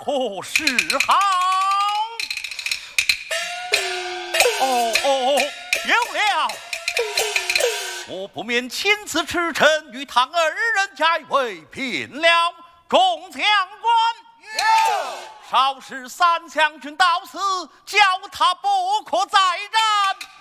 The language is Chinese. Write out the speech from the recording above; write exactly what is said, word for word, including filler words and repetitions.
何是好？哦哦，有了！我不免亲自驰骋，与唐二人结为聘了共将官。稍时三将军到此，叫他不可再战。